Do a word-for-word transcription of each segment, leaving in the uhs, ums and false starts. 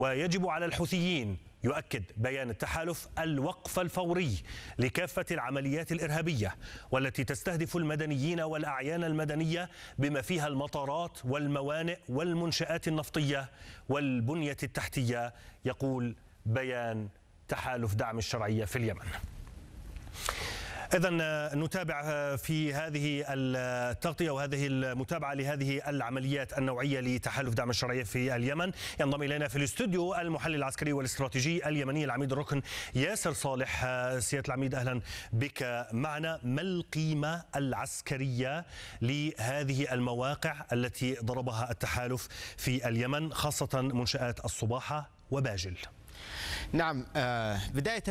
ويجب على الحوثيين، يؤكد بيان التحالف، الوقف الفوري لكافة العمليات الإرهابية والتي تستهدف المدنيين والأعيان المدنية بما فيها المطارات والموانئ والمنشآت النفطية والبنية التحتية، يقول بيان تحالف دعم الشرعية في اليمن. إذن نتابع في هذه التغطية وهذه المتابعة لهذه العمليات النوعية لتحالف دعم الشرعية في اليمن. ينضم إلينا في الاستوديو المحلل العسكري والاستراتيجي اليمني العميد الركن ياسر صالح. سيادة العميد أهلا بك معنا. ما القيمة العسكرية لهذه المواقع التي ضربها التحالف في اليمن، خاصة منشآت الصباحة وباجل؟ نعم، بداية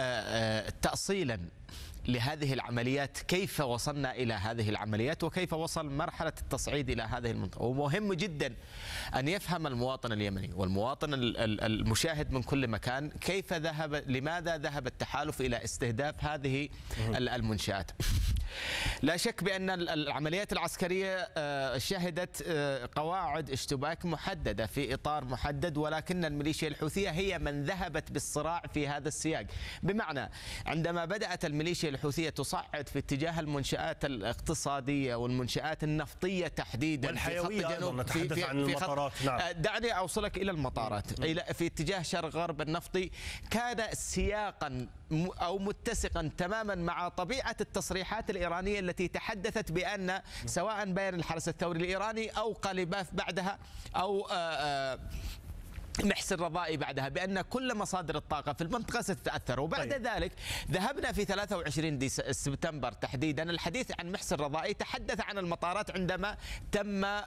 تأصيلا لهذه العمليات، كيف وصلنا إلى هذه العمليات وكيف وصل مرحلة التصعيد إلى هذه المنطقة. ومهم جدا أن يفهم المواطن اليمني والمواطن المشاهد من كل مكان كيف ذهب، لماذا ذهب التحالف إلى استهداف هذه المنشآت. لا شك بأن العمليات العسكرية شهدت قواعد اشتباك محددة في إطار محدد، ولكن الميليشيا الحوثية هي من ذهبت بالصراع في هذا السياق. بمعنى عندما بدأت الميليشيا الحوثية تصعد في اتجاه المنشآت الاقتصادية والمنشآت النفطية تحديدا والحيوية، أيضا نتحدث في عن المطارات. نعم. دعني أوصلك إلى المطارات، إلى في اتجاه شرق غرب النفطي، كان سياقا أو متسقا تماما مع طبيعة التصريحات الإيرانية التي تحدثت بأن سواء بيان الحرس الثوري الإيراني أو قليباف بعدها أو آآ آآ محسن الرضائي بعدها، بأن كل مصادر الطاقة في المنطقة ستتأثر. وبعد طيب. ذلك ذهبنا في ثلاثة وعشرين سبتمبر تحديدا الحديث عن محسن الرضائي، تحدث عن المطارات عندما تم آآ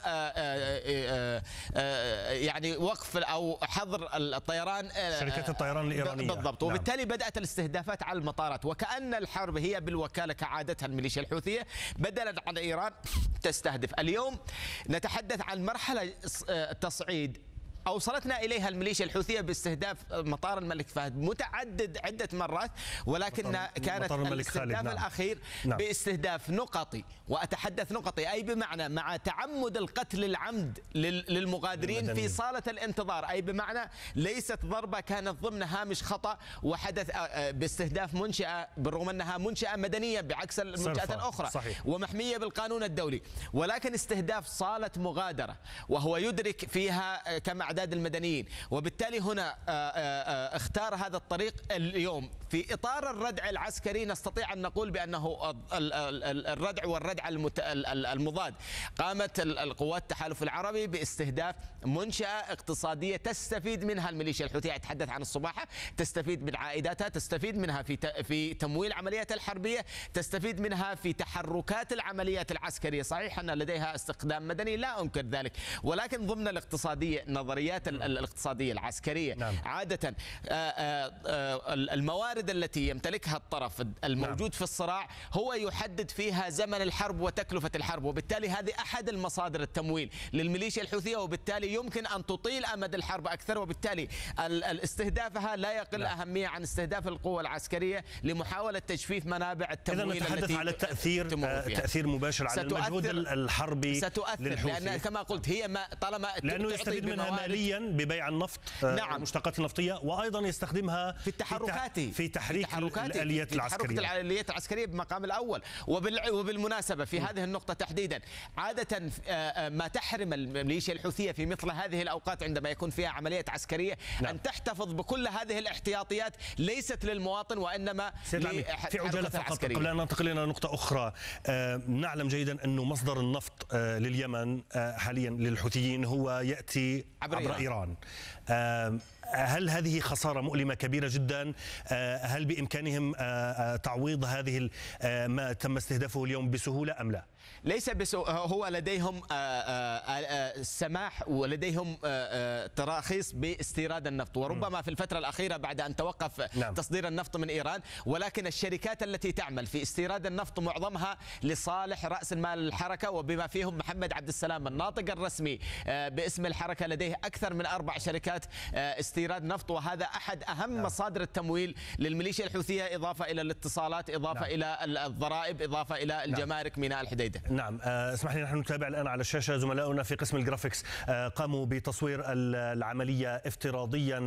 آآ آآ يعني وقف أو حظر الطيران، شركة الطيران الإيرانية بالضبط. نعم. وبالتالي بدأت الاستهدافات على المطارات، وكأن الحرب هي بالوكالة كعادتها الميليشيا الحوثية، بدلا عن إيران تستهدف. اليوم نتحدث عن مرحلة تصعيد أوصلتنا إليها الميليشيا الحوثية باستهداف مطار الملك فهد متعدد عدة مرات، ولكن مطار كانت مطار الاستهداف نعم. الأخير نعم. باستهداف نقطي، وأتحدث نقطي أي بمعنى مع تعمد القتل العمد للمغادرين المدنين في صالة الانتظار، أي بمعنى ليست ضربة كانت ضمن هامش خطأ وحدث باستهداف منشأة بالرغم أنها منشأة مدنية بعكس المنشآت الأخرى صحيح. ومحمية بالقانون الدولي، ولكن استهداف صالة مغادرة وهو يدرك فيها كما أعداد المدنيين. وبالتالي هنا اختار هذا الطريق. اليوم في إطار الردع العسكري نستطيع أن نقول بأنه الردع والردع المضاد، قامت القوات التحالف العربي باستهداف منشأة اقتصادية تستفيد منها الميليشيا الحوثية، أتحدث عن الصباحة، تستفيد من عائداتها، تستفيد منها في في تمويل العمليات الحربية، تستفيد منها في تحركات العمليات العسكرية. صحيح أن لديها استخدام مدني لا أنكر ذلك، ولكن ضمن الاقتصادية نظريات الاقتصادية العسكرية نعم. عادة الموارد التي يمتلكها الطرف الموجود نعم. في الصراع هو يحدد فيها زمن الحرب وتكلفة الحرب، وبالتالي هذه أحد المصادر التمويل للميليشيا الحوثية، وبالتالي يمكن أن تطيل أمد الحرب أكثر، وبالتالي الاستهدافها لا يقل نعم. أهمية عن استهداف القوة العسكرية لمحاولة تجفيف منابع التمويل. إذا نتحدث على التأثير تأثير مباشر على المجهود الحربي ستؤثر للحوثي، لأن كما قلت هي ما طالما لأنه يستفيد منها ماليا ببيع النفط نعم. المشتقات النفطية، وأيضا يستخدمها في التحركات في تحريك الآليات العسكرية الآليات العسكرية بمقام الأول. وبالمناسبة في م. هذه النقطة تحديدا عادة ما تحرم الميليشيا الحوثية في مثل هذه الأوقات عندما يكون فيها عمليات عسكرية نعم. أن تحتفظ بكل هذه الاحتياطيات ليست للمواطن وإنما في عجالة فقط. قبل أن ننتقل إلى نقطة أخرى، آه نعلم جيدا أنه مصدر النفط آه لليمن آه حاليا للحوثيين هو يأتي عبر, عبر إيران, إيران. آه هل هذه خسارة مؤلمة كبيرة جدا؟ هل بإمكانهم تعويض هذه ما تم استهدافه اليوم بسهولة أم لا؟ ليس بسو... هو لديهم سماح ولديهم تراخيص باستيراد النفط، وربما في الفترة الأخيرة بعد أن توقف نعم. تصدير النفط من إيران، ولكن الشركات التي تعمل في استيراد النفط معظمها لصالح رأس المال الحركة، وبما فيهم محمد عبد السلام الناطق الرسمي باسم الحركة لديه أكثر من أربع شركات استيراد نفط، وهذا أحد أهم نعم. مصادر التمويل للميليشيا الحوثية، إضافة إلى الاتصالات، إضافة نعم. إلى الضرائب، إضافة إلى الجمارك نعم. ميناء الحديدة. نعم. اسمح لي، نحن نتابع الآن على الشاشة زملائنا في قسم الجرافيكس قاموا بتصوير العملية افتراضيا